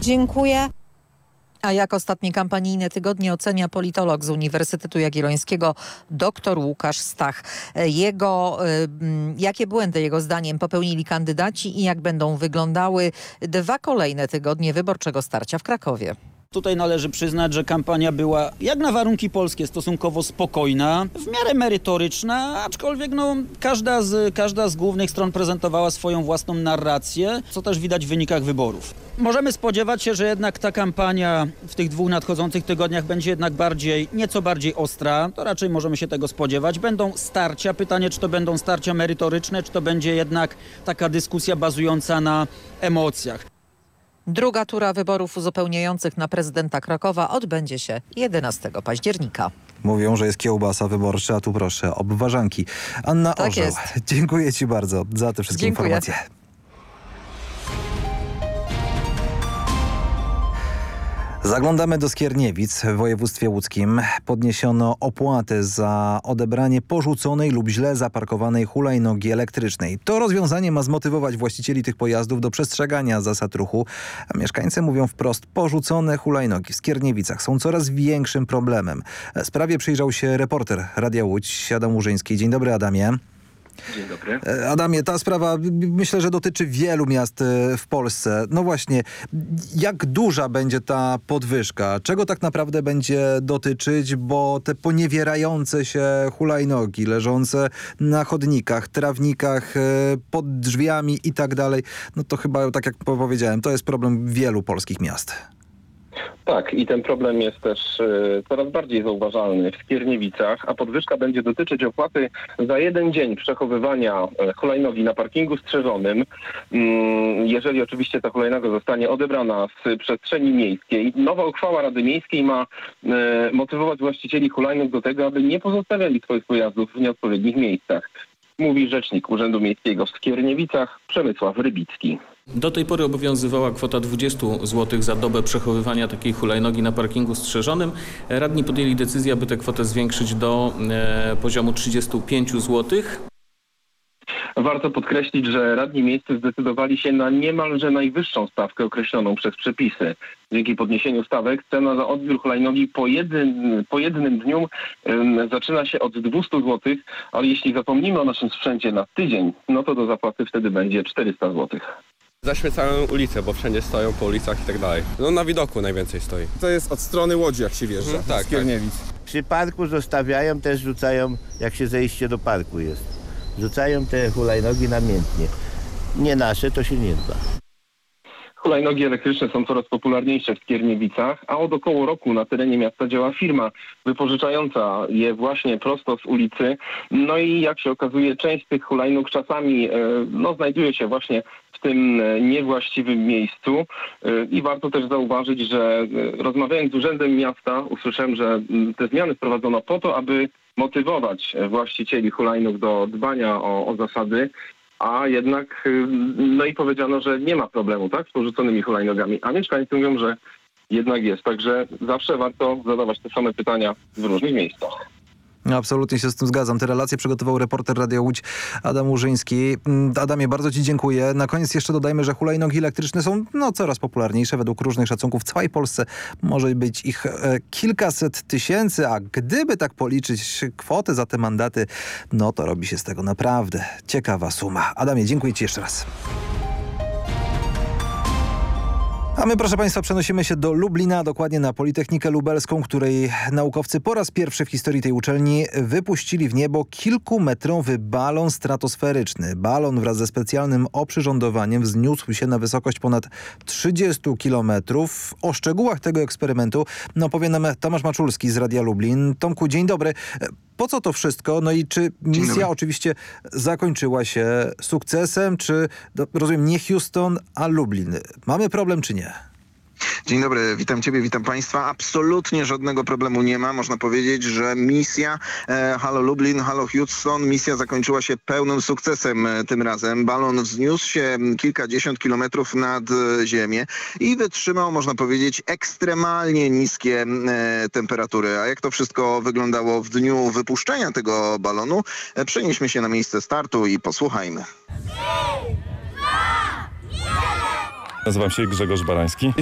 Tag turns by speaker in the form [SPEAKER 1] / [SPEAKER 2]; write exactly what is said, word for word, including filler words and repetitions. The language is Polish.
[SPEAKER 1] Dziękuję. A jak ostatnie kampanijne tygodnie ocenia politolog z Uniwersytetu Jagiellońskiego dr Łukasz Stach? Jego, jakie błędy jego zdaniem popełnili kandydaci i jak będą wyglądały dwa kolejne tygodnie wyborczego starcia w Krakowie?
[SPEAKER 2] Tutaj należy przyznać, że kampania była jak na warunki polskie stosunkowo spokojna, w miarę merytoryczna, aczkolwiek no, każda, z, każda z głównych stron prezentowała swoją własną narrację, co też widać w wynikach wyborów. Możemy spodziewać się, że jednak ta kampania w tych dwóch nadchodzących tygodniach będzie jednak bardziej, nieco bardziej ostra. To raczej możemy się tego spodziewać. Będą starcia. Pytanie, czy to będą starcia merytoryczne, czy to będzie jednak taka dyskusja bazująca na emocjach.
[SPEAKER 1] Druga tura wyborów uzupełniających na prezydenta Krakowa odbędzie się jedenastego października.
[SPEAKER 3] Mówią, że jest kiełbasa wyborcza, a tu proszę, obwarzanki. Anna
[SPEAKER 1] Tak
[SPEAKER 3] Orzeł,
[SPEAKER 1] jest.
[SPEAKER 3] Dziękuję Ci bardzo za te wszystkie
[SPEAKER 1] Dziękuję.
[SPEAKER 3] informacje. Zaglądamy do Skierniewic w województwie łódzkim. Podniesiono opłatę za odebranie porzuconej lub źle zaparkowanej hulajnogi elektrycznej. To rozwiązanie ma zmotywować właścicieli tych pojazdów do przestrzegania zasad ruchu. A mieszkańcy mówią wprost, porzucone hulajnogi w Skierniewicach są coraz większym problemem. Sprawie przyjrzał się reporter Radia Łódź, Adam Łużyński. Dzień dobry, Adamie.
[SPEAKER 4] Dzień dobry.
[SPEAKER 3] Adamie, ta sprawa myślę, że dotyczy wielu miast w Polsce. No właśnie, jak duża będzie ta podwyżka? Czego tak naprawdę będzie dotyczyć? Bo te poniewierające się hulajnogi leżące na chodnikach, trawnikach, pod drzwiami i tak dalej, no to chyba, tak jak powiedziałem, to jest problem wielu polskich miast.
[SPEAKER 4] Tak, i ten problem jest też y, coraz bardziej zauważalny w Skierniewicach, a podwyżka będzie dotyczyć opłaty za jeden dzień przechowywania hulajnogi na parkingu strzeżonym. Mm, jeżeli oczywiście ta hulajnoga zostanie odebrana z przestrzeni miejskiej. Nowa uchwała Rady Miejskiej ma y, motywować właścicieli hulajnóg do tego, aby nie pozostawiali swoich pojazdów w nieodpowiednich miejscach. Mówi rzecznik Urzędu Miejskiego w Skierniewicach Przemysław Rybicki.
[SPEAKER 5] Do tej pory obowiązywała kwota dwadzieścia złotych za dobę przechowywania takiej hulajnogi na parkingu strzeżonym. Radni podjęli decyzję, aby tę kwotę zwiększyć do e, poziomu trzydziestu pięciu złotych.
[SPEAKER 4] Warto podkreślić, że radni miejscy zdecydowali się na niemalże najwyższą stawkę określoną przez przepisy. Dzięki podniesieniu stawek cena za odbiór hulajnogi po, jednym, po jednym dniu um, zaczyna się od dwustu złotych, ale jeśli zapomnimy o naszym sprzęcie na tydzień, no to do zapłaty wtedy będzie czterysta złotych.
[SPEAKER 6] Zaśmiecają ulice, bo wszędzie stoją po ulicach i tak dalej. No na widoku najwięcej stoi.
[SPEAKER 7] To jest od strony Łodzi, jak się wjeżdża, hmm, tak, z Skierniewic.
[SPEAKER 8] Tak. Przy parku zostawiają, też rzucają, jak się zejście do parku jest. Rzucają te hulajnogi namiętnie. Nie nasze, to się nie dba.
[SPEAKER 4] Hulajnogi elektryczne są coraz popularniejsze w Skierniewicach, a od około roku na terenie miasta działa firma wypożyczająca je właśnie prosto z ulicy. No i jak się okazuje, część z tych hulajnóg czasami no, znajduje się właśnie w tym niewłaściwym miejscu. I warto też zauważyć, że rozmawiając z Urzędem Miasta usłyszałem, że te zmiany wprowadzono po to, aby motywować właścicieli hulajnóg do dbania o, o zasady. A jednak, no i powiedziano, że nie ma problemu, tak, z porzuconymi hulajnogami. A mieszkańcy mówią, że jednak jest. Także zawsze warto zadawać te same pytania w różnych miejscach.
[SPEAKER 3] Absolutnie się z tym zgadzam. Te relacje przygotował reporter Radia Łódź Adam Łużyński. Adamie, bardzo Ci dziękuję. Na koniec jeszcze dodajmy, że hulajnogi elektryczne są no, coraz popularniejsze. Według różnych szacunków w całej Polsce może być ich e, kilkaset tysięcy, a gdyby tak policzyć kwotę za te mandaty, no to robi się z tego naprawdę ciekawa suma. Adamie, dziękuję Ci jeszcze raz. A my, proszę Państwa, przenosimy się do Lublina, dokładnie na Politechnikę Lubelską, której naukowcy po raz pierwszy w historii tej uczelni wypuścili w niebo kilkumetrowy balon stratosferyczny. Balon wraz ze specjalnym oprzyrządowaniem wzniósł się na wysokość ponad trzydziestu kilometrów. O szczegółach tego eksperymentu no, powie nam Tomasz Maczulski z Radia Lublin. Tomku, dzień dobry. Po co to wszystko? No i czy misja oczywiście zakończyła się sukcesem, czy, no, rozumiem, nie Houston, a Lublin? Mamy problem, czy nie?
[SPEAKER 9] Dzień dobry, witam Ciebie, witam Państwa. Absolutnie żadnego problemu nie ma. Można powiedzieć, że misja e, Halo Lublin, Halo Houston, misja zakończyła się pełnym sukcesem e, tym razem. Balon wzniósł się kilkadziesiąt kilometrów nad e, ziemię i wytrzymał, można powiedzieć, ekstremalnie niskie e, temperatury. A jak to wszystko wyglądało w dniu wypuszczenia tego balonu? E, przenieśmy się na miejsce startu i posłuchajmy.
[SPEAKER 10] Nazywam się Grzegorz Barański.